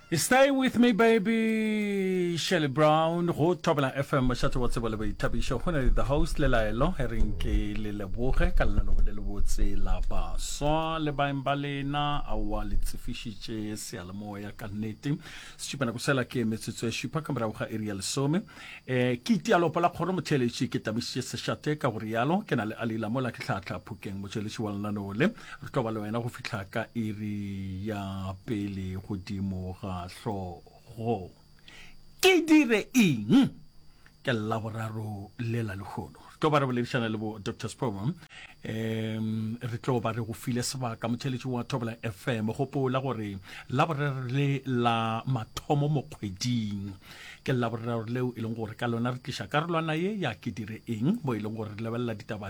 Stay with me, baby. Shelley Brown, go Tobela FM, Shato what's about Tabi Show, the host, Lelaelo, Herinke, Lelaboge, Kalano, Lelabotse, Laba, So, Lebaimbalena, Awalit, Fishiche, Sialamoya, Kalneti, Stupanakusela came to Shupakambra Ariel Some, Kiti Alopala Koromoteli, Chikitabishi Shate, Cavrialo, Can Ali Lamola Kata, Puking, Muchelish Walnanole, Tobalo, Ufitaka, Iria, Peli, Hudimo. So ho ke dire eng ke laboraro lela lehono to ba re boledišana le bo Dr. Sprom re tlo ba re go file sebaka motheletši wa Tobela FM gopola gore laboraro le la mathomo mo kgweding ke laboraro leo e leng gore ka lona re tliša karolwana ye ya ke dire eng mo e leng gore re lebelela ditaba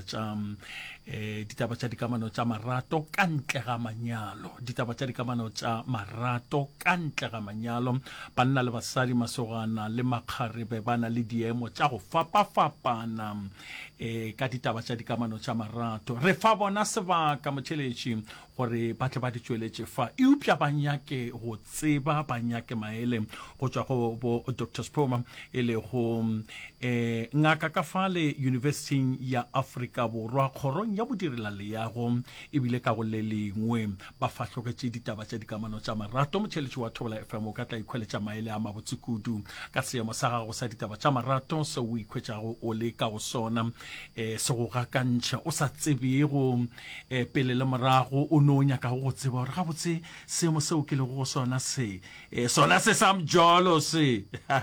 tša dikamano tša marato ka ntle ga manyalo ditaba tša dikamano tša marato ka ntle ga manyalo banna le basadi masogana le makgarebe bana le diemo tša go fapafapana ka ditaba tša dikamano tša marato re fa bona sebaka motheletši gore ba tle ba di tšweletše fa eupša ba nyake go tseba ba nyake maele go tšwa go bo Dr. Spoma e le go ngaka ka fale University ya Afrika Borwa kgorong ya bodirela leago ebile ka go le lengwe ba fahloketše ditaba tša dikamano tša marato motheletši wa Tobela FM o ka tla ikhweletša maele a mabotse kudu ka seemo sa gago sa ditaba tša marato se o ikhwetšago o le ka go sona se go gakantšha o sa tsebego pele le morago o no nyaka go tseba gore gabotse seemo seo ke le go sona se sa mjolo se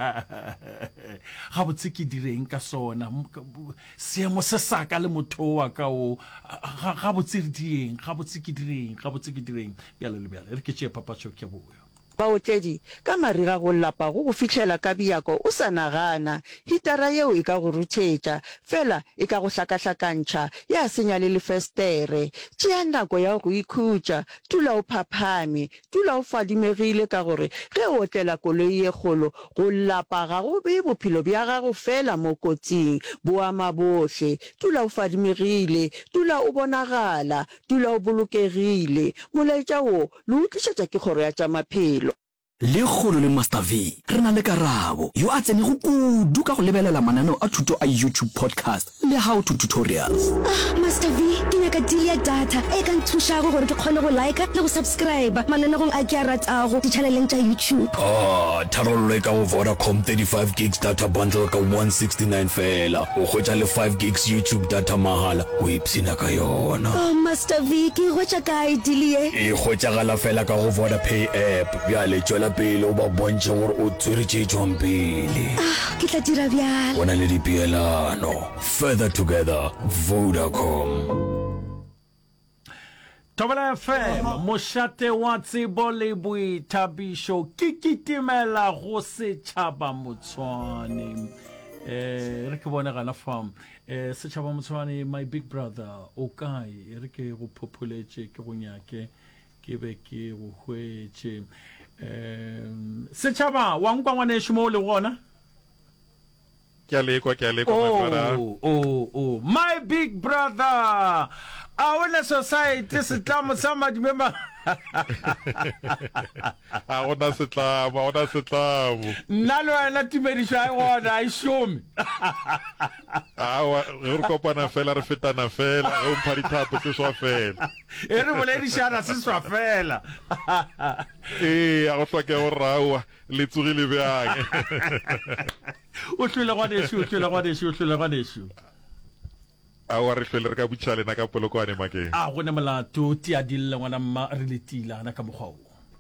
gabotse ke direng ka sona seemo se sa ka le motho wa ka o gabotse re dieng gabotse ke direng bjalo le bjalo re ke tšee papatšo ke boyo baotledi ka mariga go lapa go fitlhela ka biako o sa nagana hitara yeo e ka go ruthetša fela e ka go hlakahlakantšha ya senya le lefestere tšea nako ya go ikhutša tula o phaphame tula o fadimegile ka gore ge o otlela koloi ye kgolo go lapa ga go be bophelo bja gago fela mo kotsing bo ama bohle tula o fadimegile tula o bonagala tula o bolokegile molaetša wo le utlišetša ke kgoro ya tša maphelo le kgolo le Master V re na le karabo yo a tsene go kudu ka go lebelela mananeo a thuto a YouTube podcast le how to tutorials Master V ke nyaka deal ya data e ka nthušago gore ke kgone go like le go subscribe mananeo a ke a ratago di-channeleng tša YouTube tharollo e ka go Vodacom 35 gigs data bundle ka 169 fela o hwetša le 5 gigs YouTube data mahala o ipsina ka yona Master V ke hwetša kae deal ye e hwetšagala fela ka go Vodapay app bjale tšwela pele o ba bontše gore o tswere tše tšwang pele ke tla dira bjalo o na le dipeelano further together Vodacom Tobela FM mošate wa tsebo le boithabišo ke kitimela go setšhaba motshwane re ke bone gana fam setšhaba motshwane my big brother o kae re ke go phopholetše ke go nyake ke be ke go hwetše setšhaba wa nkwa ngwanešo mo le gona ke a lekwa my big brother our society setlamo sa madimema a gona setlamo nna le wena tumedišo a gona a išome re kopana fela re fetana fela ge o mpha dithapo se swa fela e re boledišana se swa fela a go tlhoke go raua le tsogile bjang o tlwile gwanešo a wa re hlwele re ka butša lena ka polokwane makeng a gone molato tia dille ngwana mma re letile ana ka mokgwao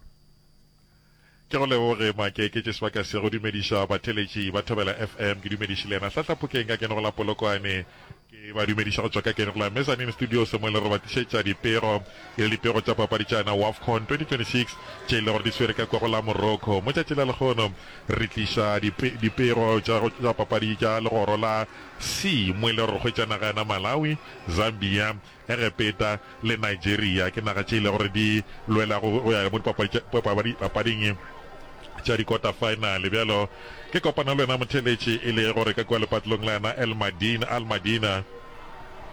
ke go leboge make ke tše sebaka se go dumediša batheletši ba Tobela FM ke dumediše le ena tlatlapokeng ka kene go la polokwane ke ba dumediša go tswa ka kene go la mezzanine studio se mo le re batišetša dipero e le dipero tša papadi tšana WAFCON 2026 tše le gore di swere ka kwa go la Morocco mo tšatši la lekgono re tliša dipero tša papadi tša legoro la C mo le re hwetšana ga na Malawi Zambia Egepeta le Nigeria ke naga tše le gore di lwela go ya mo papading tša di-quarter final bjalo ke kopana le wena motheletši e le gore ka kwa lepatlong la yana Al Madina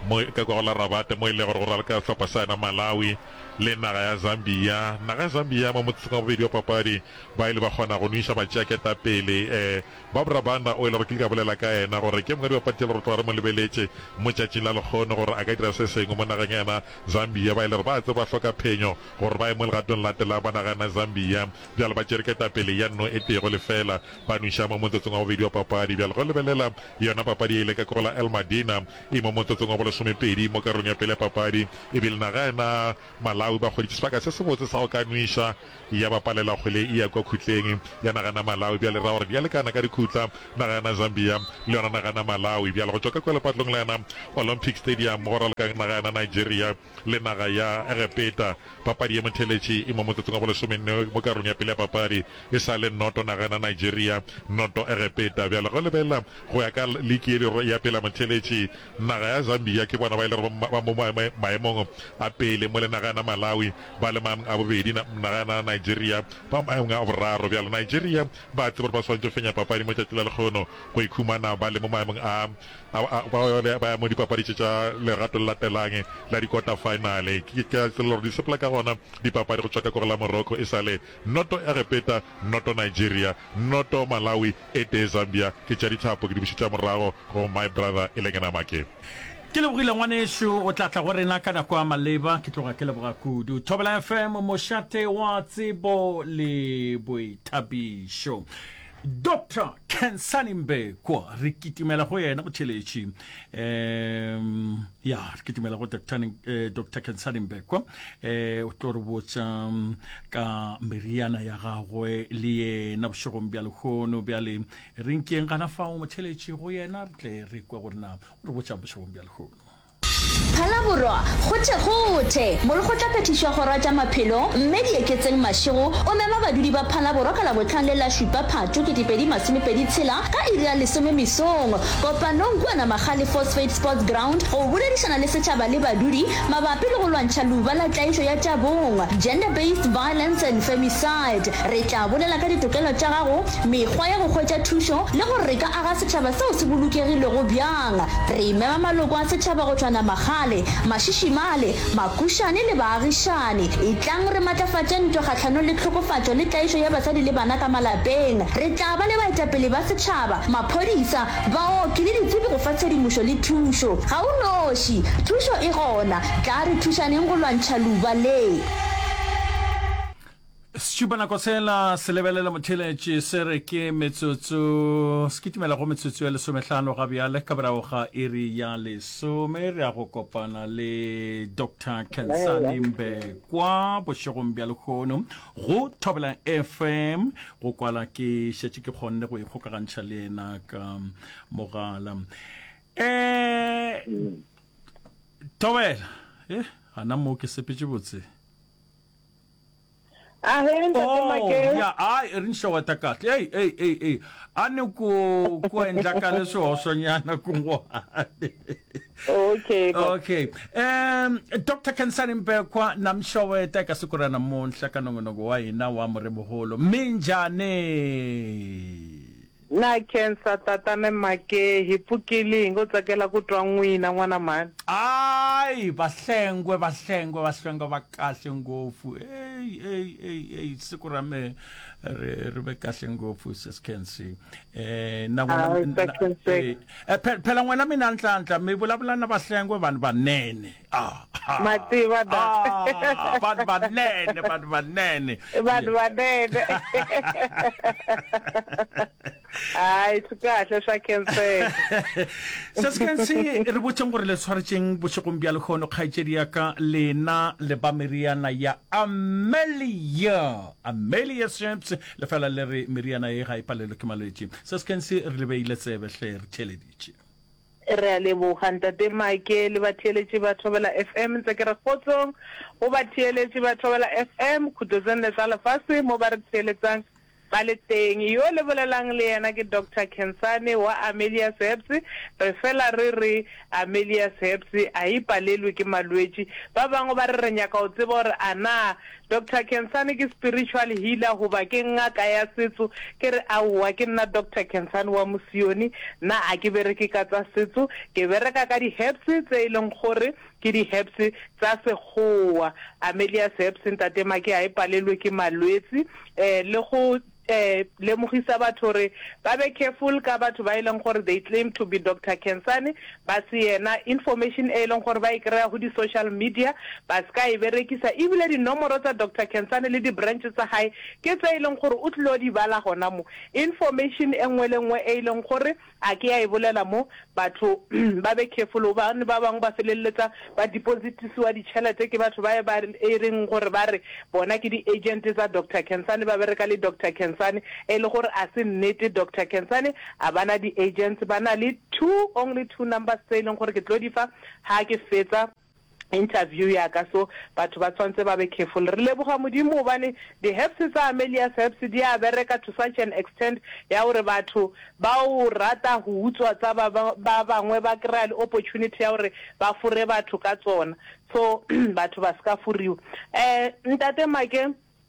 mo ka go la Rabat mo ile go rala ka tlhopha sana Malawi le naga ya Zambia mo motsenga video papadi ba ile ba gona go nisa ba jacketa pele ba brabanda o ile re ka bolela ka ena gore ke mongwe wa patela re mo lebeletse mo tšatšing la lekgono gore a ka dira se sengwe mo nageng yana Zambia ba ile re ba tse ba hloka phenyo gore ba mo legatong latela ba nagana Zambia bjale ba tšereketa pele ya no etego le fela ba nisa mo motsenga wa video papadi bjale go lebelela yona papadi ile ka kola El Madina e mo motsenga wa 12 mo karong ya pele papadi e bile nagana Malawi ba kgoditse sebaka se se botse sa go ka nwisha ya ba palela kgwele e ya kwa khutleng ya nagana Malawi bjale ra gore bjale kana ka dikhutla nagana Zambia le yona nagana Malawi bjale go tsoka kwa lepatlong la yana Olympic Stadium mo ra le ka nagana Nigeria le naga ya Repeta papadi ya motheletši e mo motsenga wa 14 mo karong ya pele papadi e sa le noto nagana Nigeria noto Repeta bjale go lebella go ya ka liki ya pele motheletši naga ya Zambia ke bona ba ile ba mo maemong a pele mo le nagana Malawi ba le mang a bobedi nagana Nigeria ba maemong a boraro bjale Nigeria ba tsebora ba swantse fenya papadi mo tšatši la lekgono go ikhumana ba le mo maemong a ba mo dipapadi tša lerato le latelang la di-quarter finale ke tsela gore di sepela ka gona dipapadi go tswa ka kore la Morocco e sale noto Repeta noto Nigeria noto Malawi e te Zambia ke tša dithapo ke di bušitša morago go my brother e lengena make ke lebogile ngwaneso o tla tla go rena ka nako a maleba ke tloga ke leboga kudu Thobela FM mošate wa tsebo le boithabišo Dr. Khensani Mbekwa re kitimela go yena motheletši ya re kitimela go Dr. Khensani Mbekwa o tlo re botsa ka meriana ya gagwe le yena bošegong bja lekgono bjale re nkeng gana fao motheletši go yena re tle re kwa gore na o re botsa bošegong bja lekgono Phalaborwa gothe mo le go tla phetišwa go ratša maphelo mme di eketseng mašego o mema badudi ba Phalaborwa ka la botlhang le la šupa Phatho 2026 ka iri ya 10 mesong kopanong kwana Magale Phosphate Sports Ground go boledišana le setšhaba le badudi mabapi le go lwantšha luba la tlaišo ya tša bong gender-based violence and femicide re tla bolela ka ditokelo tša gago mekgwa ya go hwetša thušo le gore re ka aga setšhaba seo se bolokegilego bjang re imema maloko a setšhaba go tšwana Magale Mashishimale Makushane le baagišane e tlang re matlafatša ntwa kgahlano le tlhokofatšo le tlaišo ya basadi le bana ka malapeng re tla ba le baetapele ba setšhaba maphodisa baoki le ditsebi go fa tshedimošo le thušo ga o noši thušo e gona tla re thušaneng go lwantšha luba le Stupana Kosela, Selebelela Motheletši se re ke metsotso skitimela go metsotso ya 15 ga bjale ka braoga iri ya 10 re a go kopana le Dr. Khensani Mbekwa bošegong bja lekgono go Thobela FM go kwala ke šetše ke kgonne go ikgokagantšha le ena ka mogala Thobela ana mo ke sepetše botse ya ai rin shawata ka hey ane ku endla ka leswo sonyana kungwa okay Dr. Khensani Mbekwa namshaweta ka sikura namunhla ka nongonogo wa hina wa mureboholo minjane na Khensa tatane make hi pfukile ngo tsakela ku twa n'wina n'wana mani ai bahlengwe va kahle ngopfu siku ra me ri ve kahle ngopfu Khensi na phela n'wina mina ntlantla mi vulavula na vahlengwe vanhu vanene mativa da vanhu vanene ai tsukahle swa Khensa Khensi re botseng gore le tshwaretseng bošegong bja lekgono kgaetšedi ya ka lena le ba meriana ya Amelia Shapes le fela le re meriana ye ga e palelwe ke malwetši Khensi re le beile tsebe hle re theleditše re a leboga ntate Make le batheeletši ba Thobela FM ntse ke re kgotsong go batheeletši ba Thobela FM khutozeng le tsa lefase mo ba re theeletsang ba le teng yo le bolelang le yena ke Dr. Khensani wa Amelia Shapes re fela re Amelia Shapes a ipalelwe ke malwetši ba bangwe ba re nyaka o tseba gore ana Dr. Kensane ke spiritual healer goba ke ngaka ya setso ke re aowa ke nna Dr. Kensane wa Mosioni na a ke bereke ka tsa setso ke bereka ka di herbs tse ileng gore ke di herbs tsa sekgowa Amelia herbs ntate make a ipalelwe ke malwetsi le go le mogisa batho re ba be careful ka batho ba ileng gore they claim to be Dr. Kensane ba se yena information e ileng gore ba ikrea go di social media ba ska e berekisa ebile di nomoro tsa Dr. Kensane le di branches tsa hae ke tse ileng gore o tlo di bala gona mo information engwe le ngwe e ileng gore a ke ya e bolela mo batho ba be careful ba bang ba feleletsa ba depositisiwa di chelete ke batho ba e reng gore ba re bona ke di agent tsa Dr. Kensane ba bereka le Dr. Kensane e le gore a se nnete Dr. Kensane a bana di agents bana le only two numbers tse leng gore ke tlo di fa ha ke fetsa interview ya ka so batho ba tswantse ba be careful re leboga modimo bane the herbs tsa Amelia herbs di a bereka to such an extent ya gore batho ba o rata go utswa tsa ba bangwe ba kry le opportunity ya gore ba fure batho ka tsona so batho ba ska furiwa ntate make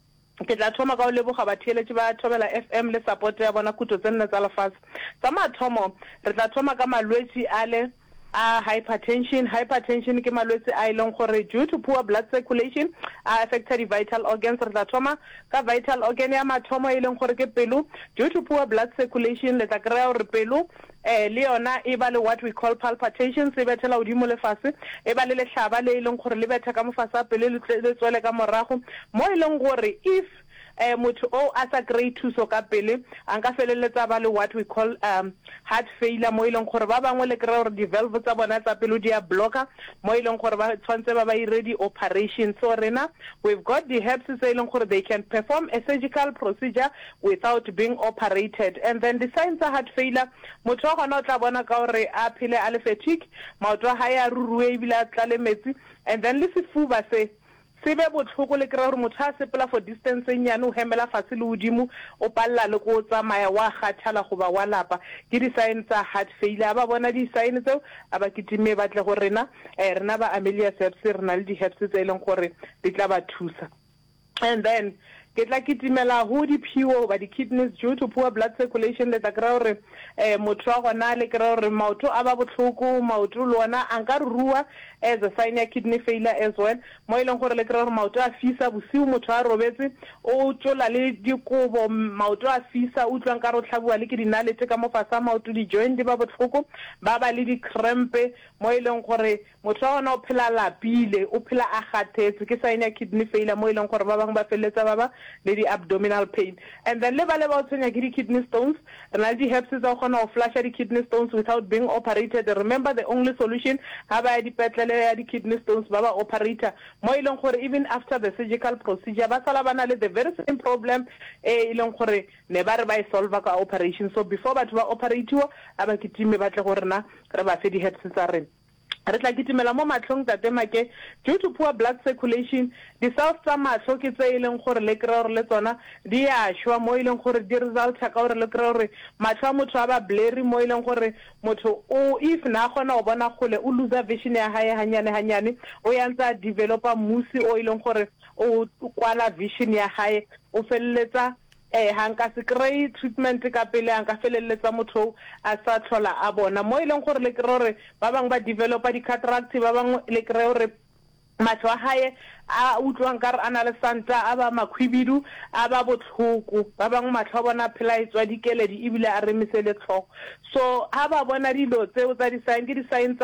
ke tla thoma ka o leboga batheletši ba Thobela FM le support ya bona kuto tsenne tsa lefase tsa mathomo re tla thoma ka malwetsi ale hypertension ke malwetsi a ileng gore due to poor blood circulation affected the vital organs re tla thoma ka vital organ ya mathomo e leng gore ke pelo due to poor blood circulation le tla kry-a gore pelo le yona e ba le what we call palpitations e bethela godimo lefase e ba le lehlaba le e leng gore le betha ka mofase a pelo le tswele ka morago mo e leng gore if motho o a sa kry thuso ka pele a nka feleletsa ba le what we call heart failure mo e leng gore ba bangwe le kry-a gore di-valve tsa bona tsa pelo di a blocka mo e leng gore ba tshwanetse ba ba ire di-operation so rena we've got the herbs tse e leng gore they can perform a surgical procedure without being operated and then the signs of heart failure motho wa gona o tla bona ka gore a phele a le fatigue maoto a hae a ruruwe ebile a tlale metsi and then le sefuba se be botlhoko le kry-a gore motho a sepela for distance nyane o hemela fatshe le godimo o palela le ko tsamaya wa kgathala goba wa lapa ke di-sign tsa heart failure ba bona di-sign tseo a ba kitime batle go rena ba Amelia herbs re na le di-herbs tse e leng gore di tla ba thusa and then ke tla kitimela ho diphiwo ba di-kidneys due to poor blood circulation le tla kry-a gore motho wa gona le kry-a gore maoto a ba botlhoko maoto le ona a nka rurua as a sign ya kidney failure as well mo e leng gore le kry-a gore maoto a fisa bosiu motho a robetse o tsola le dikobo maoto a fisa o utlwang ka re o tlhabiwa le ke dinalete ka mo fasa maoto di-joint di ba botlhoko ba ba le di-crampe mo e leng gore motho wa gona o phela lapile o phela a gathetse ke sign ya kidney failure mo e leng gore ba bangwe ba feleletsa ba ba le di-abdominal pain and then le ba le ba o tshwenya ke di-kidney stones re na le di-herbs tsa go kgona go flusha di-kidney stones without being operated remember the only solution ha ba ya dipetlele ya di-kidney stones ba ba operator mo e leng gore even after the surgical procedure ba sala ba na le the very same problem e leng gore ne ba re ba e solva ka operation so before batho ba operatiwa a ba kitime batle gore na re ba fe di-herbs tsa rena re tla kitimela mo matlhong tate make due to poor blood circulation di-cells tsa matlho ke tse e leng gore le kry-a gore le tsona di a šwa mo e leng gore di resulta ka gore le kry-a gore matlho a motho a ba blurry mo e leng gore motho o if na kgona go bona gole o loser vision ya hae hanyane o ya ntse a developa musi o e leng gore o kwala vision ya hae o feleletsa hanka se kry treatment ka pele hanka feleletsa motho a sa tlhola a bona mo e leng gore le kry gore ba bangwe ba developa di-cataract ba bangwe le kry gore matlho a hae a utlwang ka re a na le santa a ba makhwibidu a ba botlhoko ba bangwe matlho a bona phela e tswa dikeledi ebile a remise le tlhogo so ha ba bona dilo tseo tsa di-sign ke di-sign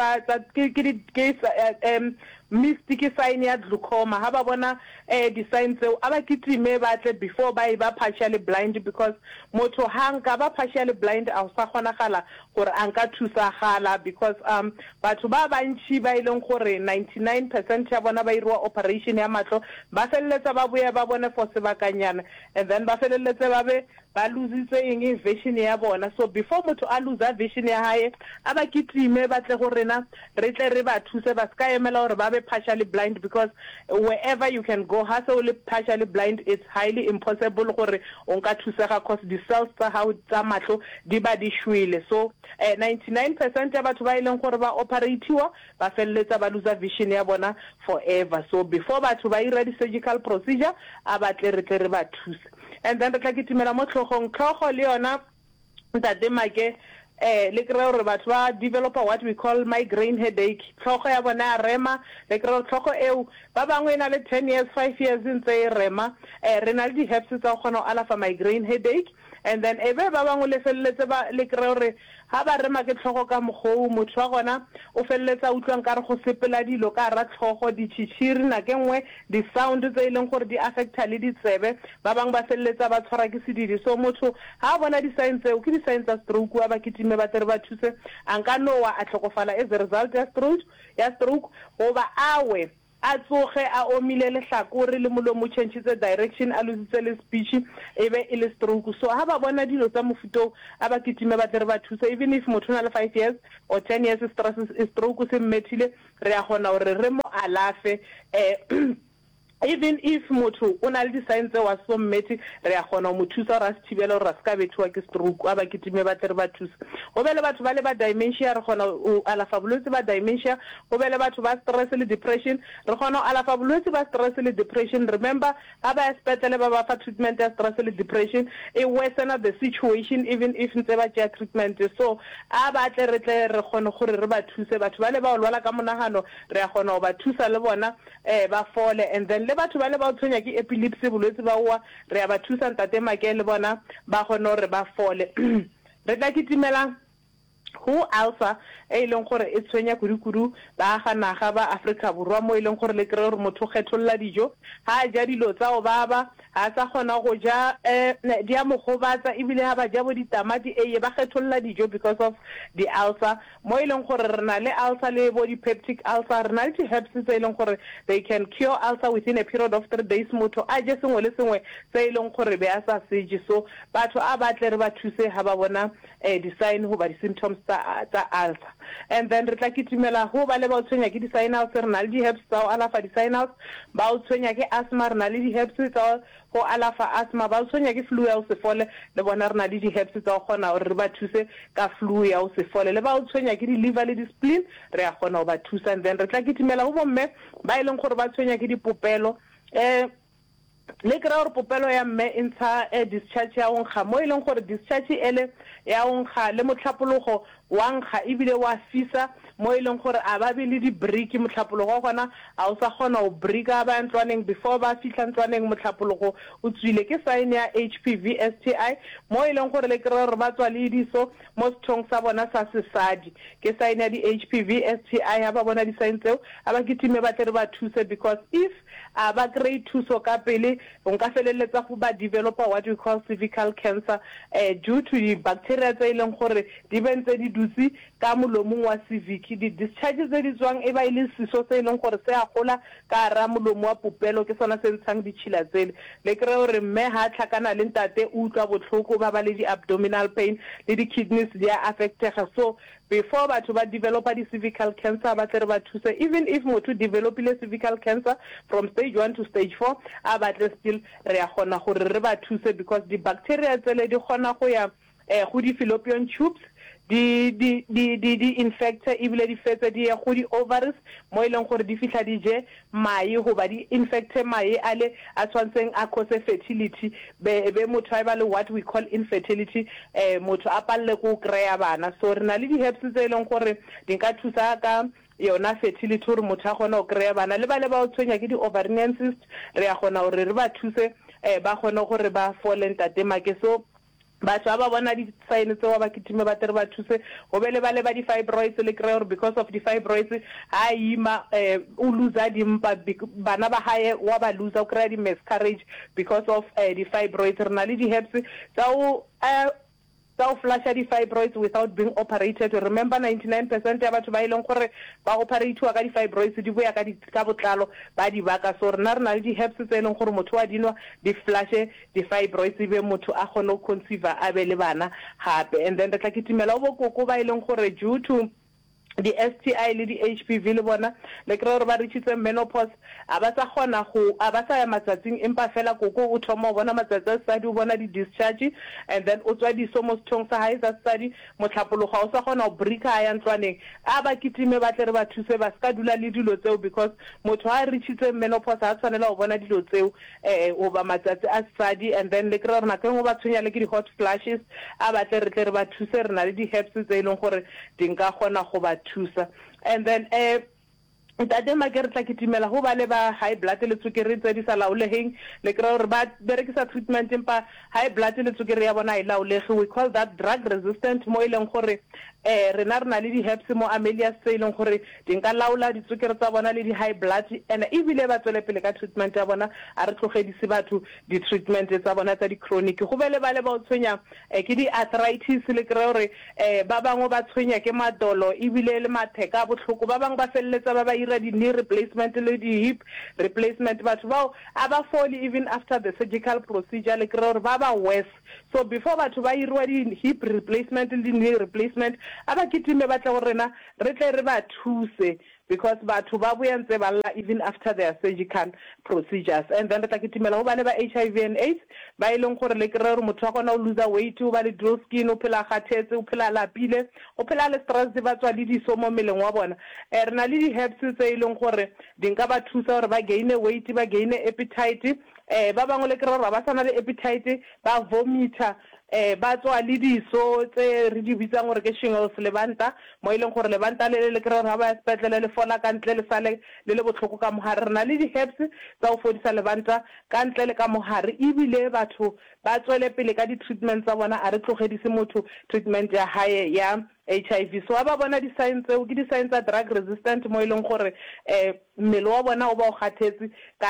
mystic sign ya glaucoma ha ba bona di-sign tseo a ba kitime batle before ba e ba partially blind because motho ha nka ba partially blind a sa kgonagala gore a nka thusagala because batho ba bantši ba e leng gore 99% ya bona ba irwa operation ya matlo ba feleletsa ba boya ba bone for sebakanyana and then ba feleletse ba be ba lositse eng vision ya bona. So before motho a lose vision ya hae a ba kitime ba tle go rena re tle re ba thuse ba ska emela gore ba be partially blind, because wherever you can go ha se o le partially blind it's highly impossible gore o nka thusega cause the cells tsa hao tsa matlo di ba di shwele. So 99% ya batho ba ileng gore ba operatiwa ba felletsa ba lose vision ya bona forever. So before batho ba ira di surgical procedure a ba tle re ba thuse. And then re tla kitimela mo tlhogong le yona ntate make le kry gore batho ba develop what we call migraine headache. Tlhogo ya bona ya rema le kry gore tlhogo eo ba bangwe na le 10 years 5 years ntse e rema re na le di-herbs tsa go kgona go alafa migraine headache. And then ebe ba bangwe le feleletse ba le kry gore ha ba rema ke tlhogo ka mogou motho wa gona o feleletsa utlwang ka re go sepela dilo ka ra tlhogo di chichiri na ke nngwe di sound tse ileng gore di affecta le ditsebe ba bang ba feleletsa ba tshwara ke sedidi. So motho ha bona di signs o ke di signs tsa stroke wa ba kitime ba tere ba thuse anka noa a tlhokofala as a result ya stroke goba awe a tsoge a omile le hlakore le molomo change direction a lositse le speech ebe e le stroke. So ha ba bona dilo tsa mofuto a ba kitime ba tle ba thusa even if motho na le 5 years or 10 years stroke se mmethile re a gona gore re mo alafe even if motho o na le di-signs wa so mmeti re a gona mo thusa ra se thibela gore ra se ka bethiwa ke stroke a ba kitime ba tle re ba thusa. Go be le batho ba le ba dementia re gona o alafa bolwetse ba dementia. Go be le batho ba stress le depression re gona o alafa bolwetse ba stress le depression. Remember ha ba sepetlele ba ba fa treatment ya stress le depression e worsen the situation even if ntse ba tšea treatment. So a ba tle re gone gore re ba thuse batho ba le ba lwala ka monagano re a gona go ba thusa le bona ba fole. And then le batho ba le ba tshwenya ke epilepsy bolwetse ba wa re a ba thusa ntate make le bona ba gone gore ba fole. Re tla kitimela go alpha e leng gore e tshwenya kudu ba ga naga ba Africa borwa mo e leng gore le kry gore motho kgetholla dijo ha ja dilo tsa o baba ha sa gona go ja di a mogobatsa ebile ha ba ja bo ditamati ba kgetholla dijo because of the ulcer mo e leng gore re na le ulcer le bo di peptic ulcer re na le herbs tse e leng gore they can cure ulcer within a period of 3 days motho a je sengwe le sengwe tse e leng gore be a sa seje. So batho a batle re ba thuse ha ba bona di sign ho ba di symptoms tsa ulcer. And then re tla kitimela ho ba le ba tshwenya ke di sinus re na le di herbs tsa o alafa di sinus ba o tshwenya ke asthma re na le di herbs tsa go alafa asthma ba o tshwenya ke flu ya o se fole le bona re na le di herbs tsa go gona re ba thuse ka flu ya o se fole le ba o tshwenya ke di liver le di spleen re a gona go ba thusa. And then re tla kitimela go bomme ba ileng gore ba tshwenya ke dipopelo le kry gore popelo ya mme e ntsha discharge ya onkga mo e leng gore discharge ele ya onkga le motlhapologo wa nkga ebile wa fisa mo e leng gore a ba be le di-break motlhapologo gona a o sa kgona go breaka ba ntlwaneng before ba fitlha ntlwaneng motlhapologo o tswile ke sign ya HPV STI mo e leng gore le kry gore ba tswa le diso mo sethong sa bona sa sesadi ke sign ya di-HPV STI ha ba bona di-sign tseo a ba kitime ba tle re ba thuse because if a ba kry thuso ka pele o nka feleletsa go ba developer what we call cervical cancer due to the bacteria tse e leng gore di bentse di dutse ka molomong wa cervix di discharges tse di tswang e ba ile seso se e leng gore se a gola ka ra molomo wa popelo ke sona se ntshang ditšhila tsele le kry gore mme ha tlhakana le ntate o utlwa botlhoko ba ba le di-abdominal pain le di-kidneys di a affectega. So before batho ba developa di-cervical cancer ba tle re ba thuse even if motho developile cervical cancer from stage 1 to stage 4 a batle still re a gona gore re ba thuse because di-bacteria tsele di gona go ya go di-fallopian tubes di infecte ebile di fetse di ya go di ovaries mo e leng gore di fitlha di je mae go ba di infecte mae ale a tshwantseng a cause fertility be motho a ba le what we call infertility motho a palle go kry-a bana. So re na le di-herbs tse e leng gore di nka thusa ka yona fertility gore motho a gona go kry-a bana le ba o tshwenya ke di-ovarian cyst re a gona gore re ba thuse ba gone gore ba fole ntate make. So batho ba bona di sign tseo ba kitime ba tere ba thuse go be le ba di-fibroids le kry gore because of di-fibroids ha ima o loser dimpa bana ba hae wa ba loser o kry di-miscarriage because of di-fibroids re na le di-herbs tsa tsa flasha di-fibroids without being operated. Remember 99% ya batho ba ileng gore ba operatiwa ka di-fibroids di boya ka botlalo ba di baka. So rena re na le di-herbs tse ileng gore motho wa dinwa di flashe di-fibroids be motho a kgone go conceive a be le bana gape. And then re tla kitimela o bokoko ba ileng gore due to the STI le di HPV le bona le kre re ba reachitse menopause a ba sa khona go a ba sa ya matsatsing empa fela koko o thoma o bona matsatsi a study o bona di discharge and then o tswa di somo strong sa high sa study motlhapologa o sa khona o breaka ya ntlwaneng a ba kitime ba tle re ba thuse ba ska dula le dilo tseo because motho a reachitse menopause a tshwanela o bona dilo tseo o ba matsatsi a study and then le kre re na ke go ba tshwenya le ke di hot flashes a ba tle re ba thuse re na le di herbs tse ileng gore di nka khona go ba thusa. And then ntate makere tla kitimela go ba le ba high blood le tsukere tse di sa laoleheng le kre re ba berekisa treatment empa high blood le tsukere ya bona e laolege. We call that drug resistant mo ileng gore rena re na le di herbs mo Amelia tse ileng gore di nka laola di tsukere tsa bona le di high blood and ebile ba tswele pele ka treatment ya bona a re tlogedise batho di treatment tsa bona tsa di chronic go bele ba le ba tshwenya ke di arthritis le kre re ba bangwe ba tshwenya ke madolo ebile le matheka botlhoko ba bangwe ba felletsa ba ba ira di knee replacement le di hip replacement batho bao aba fall even after the surgical procedure le kre re ba ba worse. So before batho ba irwa di hip replacement le di knee replacement aba kitime ba tla go rena re tle re ba thuse because batho ba boyantse ba lla even after their surgical procedures. And then re tla kitimela go ba le ba HIV and AIDS ba ileng gore le kre re motho a gona o lose weight o ba le dry skin o phela gathetse o phela lapile o phela le stress ba tswa le di somo meleng wa bona re na le di herbs tse ileng gore di nka ba thusa gore ba gain weight ba gain appetite ba bangwe le kre re ba sana le appetite ba vomita ba tswa le diso tse re di bitsang gore ke shingles lebanta mo ileng gore lebanta le kre re ba spetlele le fola ka ntle le sale le botlhoko ka mogare re na le di herbs tsa go fodisa lebanta ka ntle le ka mogare ebile batho ba tswele pele ka di treatment tsa bona a re tlogedise motho treatment ya hae ya HIV. So aba bona di signs tseo ke di signs tsa drug resistant mo ileng gore mmele wa bona o ba o gathetse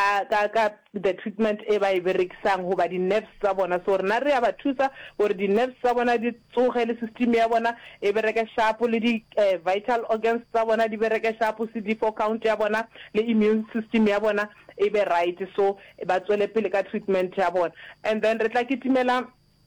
ka the treatment e ba e berekisang go ba di nerves tsa bona. So rena re ya ba thusa gore di nerves tsa bona di tsoge le system ya bona e bereke sharp le di vital organs tsa bona di bereke sharp CD4 count ya bona le immune system ya bona e be right so ba tswele pele ka treatment ya bona. And then re tla kitimela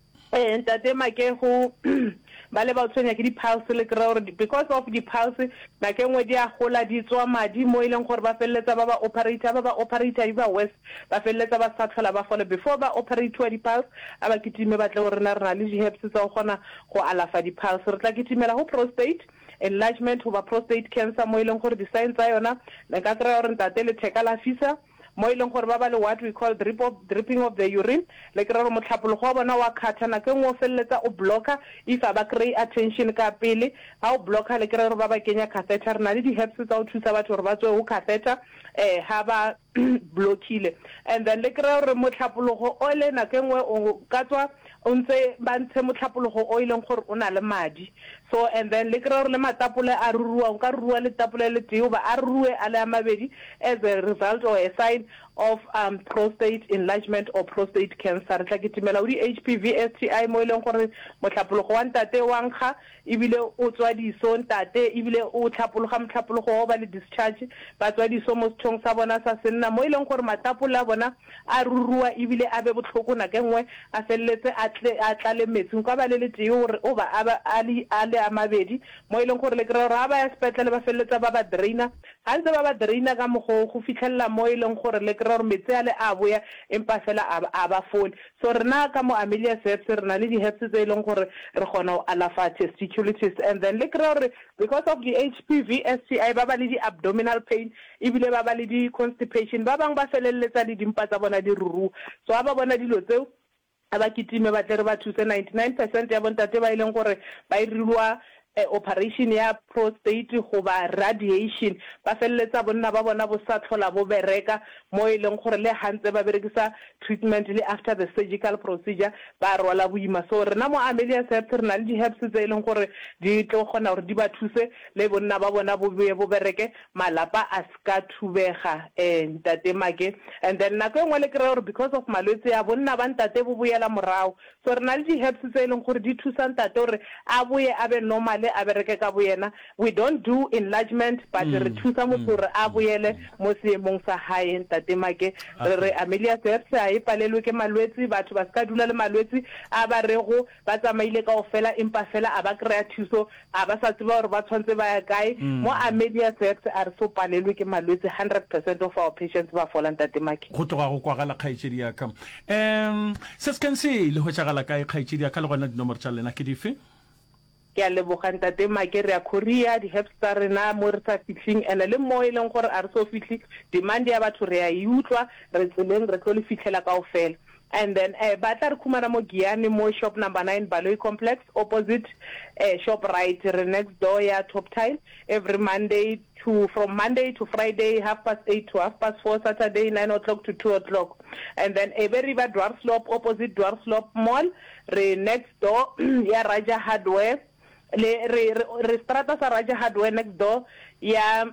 ntate make go ba le ba tshwenya ke di pulse le kre because of the pulse na ke ngwe di a gola di tswa madi mo ileng gore ba felletsa ba operator ba west ba felletsa ba sa tlhola ba fole before ba operate wa di pulse aba kitime ba tle gore rena rena le di herbs tsa go gona go alafa di pulse. Re tla kitimela go prostate enlargement go ba prostate cancer mo ileng gore di signs tsa yona le ka kre gore ntate le theka la fisa mo ileng gore ba ba le what we call dripping of the urine le kre re motlhapologo wa bona wa khathana ke ngwe felletsa o blocka if ba kry attention ka pele ha o blocka le kre re ba ba kenya catheter na le di herbs tsa o thusa batho gore ba tswe o catheter ha ba blockile. And then le kre re motlhapologo o le na ke ngwe o ka tswa o ntse ba ntshe motlhapologo o ileng gore o na le madi. So and then le kre re le matapole a rurua o ka rurua le tapole le teo ba a rurue a le a mabedi as a result or a sign of prostate enlargement or prostate cancer. Re tla kitimela o di HPV STI mo ileng gore motlhapologo wa ntate wa nkga ebile o tswa diso ntate ebile o tlhapologa motlhapologo o ba le discharge ba tswa diso mo sethong sa bona sa senna mo ileng gore matapola a bona a rurua ebile a be botlhoko na ke ngwe a felletse a tlale metsing kwa ba le teo gore o ba a le a mabedi mo ileng gore le kre ra ba ya spetlele ba felletsa ba ba drainer ha ntse ba ba drainer ka mogo go fitlhella mo ileng gore le kre re metse a le a boya empa fela a ba fole. So rena ka mo Amelia herbs rena le di herbs tse ileng gore re gona o alafa testiculitis. And then le kre because of the HPV STI ba ba le di abdominal pain ebile ba ba le di constipation ba bang ba felelletsa di dimpa tsa bona di ruru so ba bona dilo tseo aba kitime ba tle re ba thuse 99% ya bontate ba ileng gore ba irilwa operation ya prostate goba radiation ba felletsa bonna ba bona bo sa tlhola bo bereka mo e leng gore le hantse ba berekisa treatment le after the surgical procedure ba rola boima so rena mo Amelia Herbs re na le di-herbs tse e leng gore di tlo kgona gore di ba thuse le bonna ba bona bo bereke malapa a ska thubega ntate Make and then nako engwe le kry gore because of malwetse ya bonna ba ntate bo boela morao so re na le di-herbs tse e leng gore di thusa ntate gore a boye a be normal a bereke ka boyena we don't do enlargement but re thusa motho gore a boele mo seemong sa hae ntate Make re Amelia Herbs a e palelwe ke malwetse batho ba ska dula le malwetse a ba rego ba tsamaile ka ofela empa fela a ba kry thuso a ba sa tseba gore ba tshwantse ba ya kae mo Amelia Herbs a re so palelwe ke malwetse 100% of our patients ba fola ntate Make go tloga go kwagala kgaitsedi ya ka se se kan se le ho tshagala kae kgaitsedi ya ka le gona dinomoro tsa lena ke dife ke a leboga ntate Make re a Korea di-herbs tsa rena mo re sa fitlhing and le mo e leng gore a re so fitlhe demand ya batho re a e utlwa re tseleng re tlo le fitlhela ka ofela and then ba tla re khumana mo Giani mo shop number 9 Baloyi complex opposite shop right re next door ya Top Tile every Monday from Monday to Friday 8:30 to 4:30 Saturday 9 o'clock to 2 o'clock and then Eberiba Dwarsloop opposite Dwarsloop Mall re next door ya Raja Hardware re strata sa Raja Hardware next door ya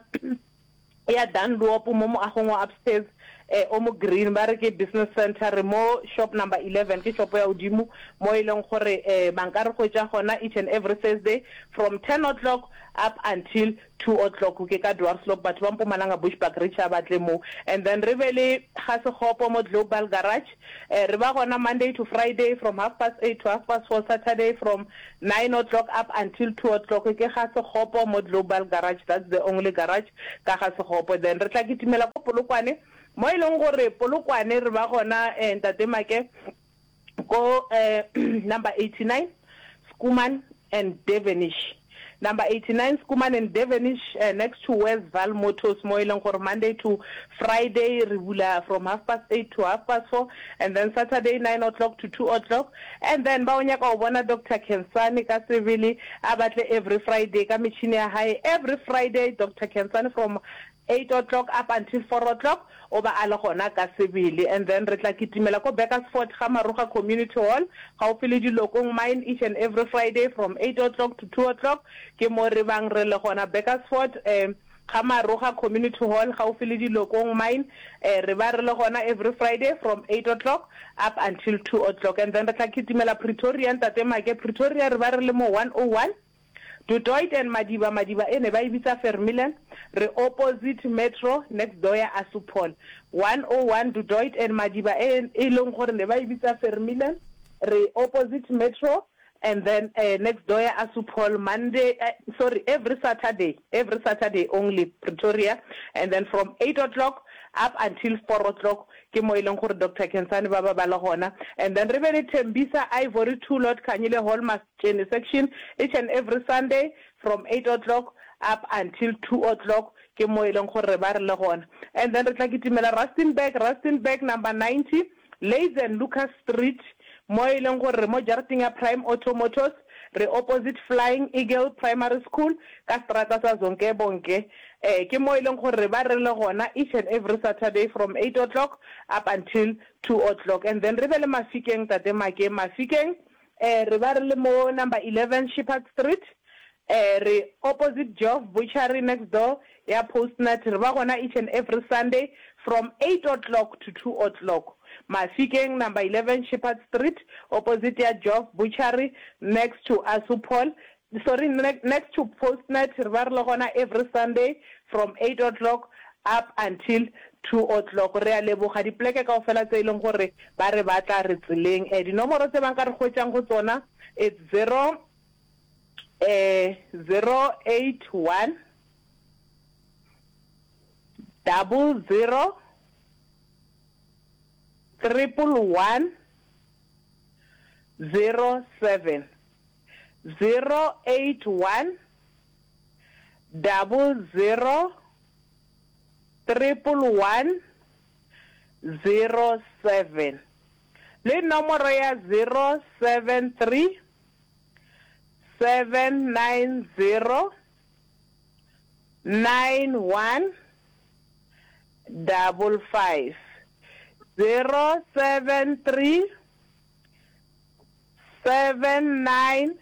Dunlop mo agongwa upstairs Omo Green ba re ke business center mo shop number 11 ke shop ya Udimo mo e leng gore banka re go tja gona each and every Thursday from 10 o'clock up until 2 o'clock ke ka Dwarsloop batho ba Mpumalanga Bushbuck Richa batle mo and then re be le ga se gopo mo Global Garage re ba gona Monday to Friday from 8:30 to 4:30 Saturday from 9 o'clock up until 2 o'clock ke ga se gopo mo Global Garage that's the only garage ka ga se gopo then re tla kitimela ko Polokwane mo e leng gore Polokwane re ba gona ntate Make ko number 89 Skuman and Devenish number 89 Skuman and Devenish next to West Val Motors mo e leng gore Monday to Friday re bula from 8:30 to 4:30 and then Saturday 9 o'clock to 2 o'clock and then ba onya ka o bona Dr. Kensani ka Seville a batle every Friday ka metšhini ya hae every Friday Dr. Kensani from 8 o'clock up until 4 o'clock oba a le gona ka Seville and then re tla kitimela ko Beckersford ga Maruga Community Hall ga o fele dilokong mine each and every Friday from 8 o'clock to 2 o'clock ke mo re bang re le gona Beckersford ga Maruga Community Hall ga o fele dilokong mine re ba re le gona every Friday from 8 o'clock up until 2 o'clock and then re tla kitimela Pretoria ntate Make Pretoria re ba re le mo 101 Du Toit and Madiba ene ba ibitsa Vermeulen re opposite Metro next door ya Asupol 101 Du Toit and Madiba e leng gore ne ba ibitsa Vermeulen re opposite Metro and then next door ya Asupol every Saturday only Pretoria and then from 8 o'clock up until 4 o'clock ke mo e leng gore Dr. Kensani ba le gona and then re be le Tembisa Ivory 2 Lot Kanyile Hall Masteni section each and every Sunday from 8 o'clock up until 2 o'clock ke mo e leng gore ba re le gona and then re tla kitimela Rustenburg number 90 Lays and Lucas Street mo e leng gore mo Jartinga Prime Automotors re opposite Flying Eagle Primary School ka strata sa Zonke Bonke ke mo e leng gore ba re le gona each and every Saturday from 8 o'clock up until 2 o'clock and then re be le Mafikeng tate Make Mafikeng re ba re le mo number 11 Shepherd Street re opposite Job Butchery next door ya Postnet re ba gona each and every Sunday from 8 o'clock to 2 o'clock Mafikeng number 11 Shepherd Street opposite ya Job Butchery next to Asupol next to Postnet re ba re le gona every Sunday from 8 o'clock up until 2 o'clock re a leboga dipleke ka ofela tse ileng gore ba re batla re tseleng dinomoro tse bang ka re gotsang go tsona it's 081 00 111 07 081 00 111 07 le nomoro ya 073 790 9155 073 790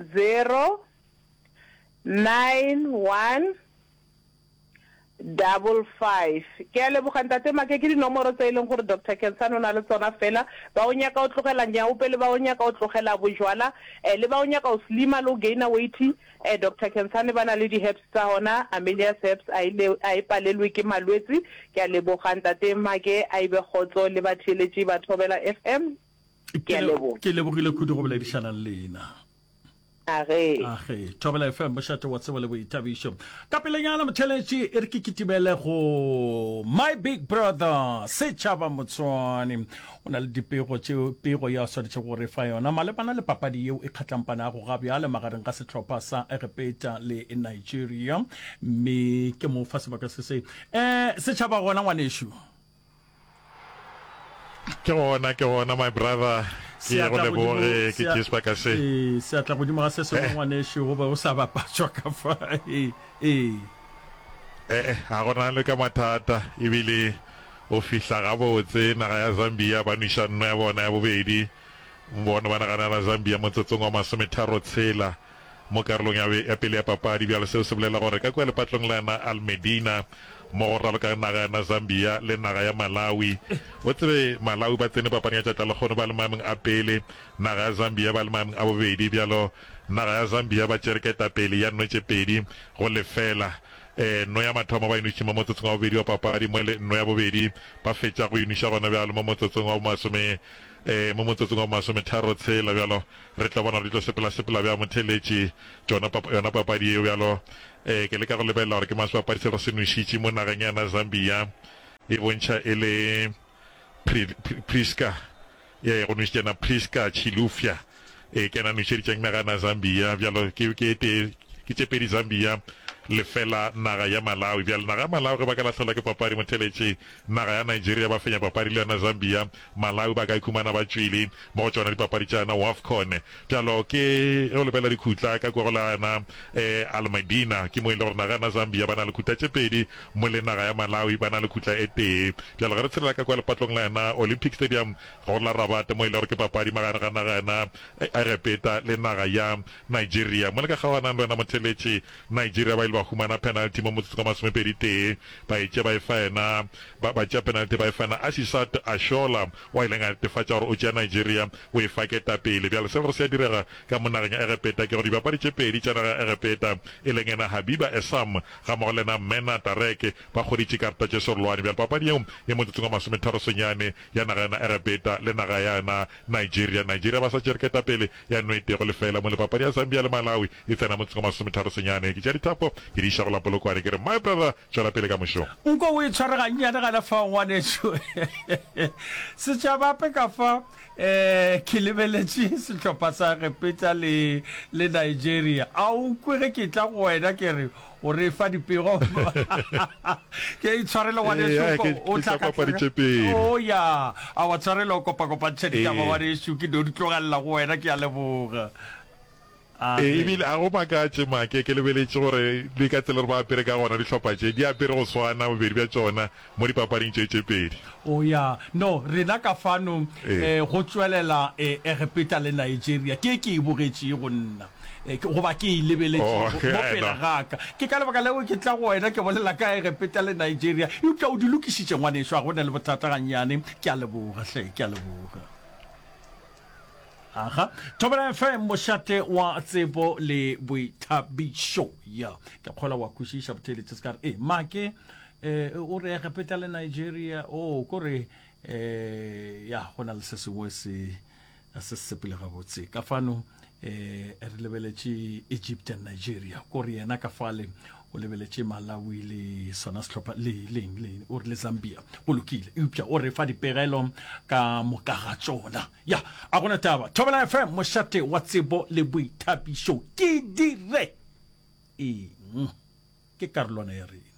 9155. ke a leboganta tema ke dinomoro tse ileng gore Dr. Kensano na le tsona fela ba o nyaka o tlogela nyao pele ba o nyaka o tlogela bojwala le ba o nyaka o slima lo gainer weight Dr. Kensano ba na le di herbs tsa hona Amelia's herbs a ipalelwe ke malwetsi ke a leboganta tema ke a ibe khotso le batheletsi ba Thobela FM ke a leboga ke lebogile kudu go bolela dishana lena age Thobela FM bošate wa tsebo le boithabišo ka pelenyana motheletši e re ke kitibele go my big brother setšhaba Motswane o na le dipego ya swanetše go re fa yona malepana le papadi yeo e kgatlampana go ga bjale magareng ka setlhopha sa Egepeta le Nigeria mme ke mo fa sebaka se se setšhaba gona ngwanešo ke gona my brother ke go le bore ke tspa ka se se atla godimo ga se se ngwanešo go ba o sa bapatswa ka fa ha gona le ka mathata ebile o fihla ga botse naga ya Zambia ba nwisha nno ya bona ya bobedi mbona ba nagana la Zambia mo tsotsong wa 36 mo karolong ya pele ya papadi bjalo seo se bolela gore ka kwa le patlong la na Almedina mo go raloka naga ya Zambia le naga ya Malawi o tsebe Malawi ba tsene papadi ya tšatla le gone ba le maemong a pele naga ya Zambia ba le maemong a bobedi bjalo naga ya Zambia ba tšereketa pele ya nnotše pedi go lefela no ya mathomo ba inutshi mo motsotsong wa bobedi wa papadi mo le no ya bobedi ba fetša go inisha gona bjalo mo motsotsong wa masome mo motsotsong wa masome tharo tshela bjalo re tla bona re tlo sepela bja motheletši yona papadi eo bjalo ke le ka go lebelela gore ke masepapadi se re se nwešitše mo nageng ya na Zambia e bontšha e le Priska go nwešitše na Priska Chilufya ke na nwešeditšeng naga na Zambia bjalo ke tše pedi Zambia lefela naga ya Malawi bjalo naga ya Malawi ge ba ka lahlela ke papadi motheletše naga ya Nigeria ba fenya papadi le yona Zambia Malawi ba ka ikhumana ba tšwele mo go tšona dipapadi tša na WAFCON bjalo ke go lebela dikhutla ka kwa go la yana Almedina ke mo e le gore naga ya na Zambia ba na le khutla tše pedi mo le naga ya Malawi ba na le khutla e tee bjalo ge re tshelela ka kwa lepatlong la yana Olympic Stadium go la Rabat mo e le gore ke papadi magana ga naga yana Egepeta le naga ya Nigeria mo le ka kgawanang le wena motheletše Nigeria ba ba humana penalty mo motsotsong wa masomepedi tee ba itše ba e faena ba tšea penalty ba e faena Asisat Ashola wa ileng a netefatša gore o tšea Nigeria o e faketa pele bjale se gore se a direga ka mo nageng ya Egepeta ke gore dibapadi tše pedi tša naga ya Egepeta e leng ena Habiba Esam ga mmogo le ena Mena Tarek ba kgoditše karata tše serolwane bjale papadi eo e motsotsong wa masometharo senyane ya naga ya na Egepeta le naga ya na Nigeria ba sa tšereketa pele ya no itego lefela mo le papadi ya Zambia le Malawi e tsena motsotsong wa masometharo senyane ke tša dithapo ke di shagola polokwane ke re my brother tšwela pele ka mošong nko o e tshwareganyane gana fa ngwanetso setšhabape ka fa ke lebeletše setlhopha sa Egepeta le Nigeria a o kwege ke tla go wena ke re o re fa dipego ke itshwarele ngwanetso o ya a wa tshwarele o kopakopantšha ditaba ngwanetso ke do di tlogalela go wena ke a leboga ebile a go makatše make ke lebeletše gore le ka tsela re ba apere ka gona ditlhopha tše di apere go swana bobedi bja tsona mo dipapading tše pedi ya no rena ka fano go tswelela Egepeta le Nigeria ke e bogetše go nna goba ke e lebeletše mo pela gaka ke ka lebaka leo ke tla go wena ke bolela ka Egepeta le Nigeria e tla o di lokišitše ngwanešo a go na le bothata gannyane ke a leboga ke a leboga Thobela FM mošate wa tsebo le boithabišo ya ke kgola wa kwešiša botheletše se kare make o re Egepeta le Nigeria kore ya go na le se sengwe se sepele gabotse ka fano re lebeletše Egypt and Nigeria kore yena ka fale o lebeletše Malawi le sona setlhopha o re le Zambia go lokile eupša o re fa dipegelo ka moka ga tsona ya a gona taba Thobela FM mošate wa tsebo le boithabišo ke dire eng ke karolwana ya rena